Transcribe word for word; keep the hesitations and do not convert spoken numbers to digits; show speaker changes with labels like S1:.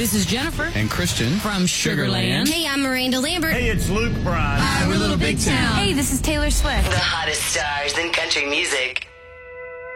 S1: This is Jennifer.
S2: And Christian.
S1: From Sugarland.
S3: Hey, I'm Miranda Lambert.
S4: Hey, it's Luke Bryan.
S1: Hi, we're Little Big Town.
S3: Hey, this is Taylor Swift.
S5: The hottest stars in country music.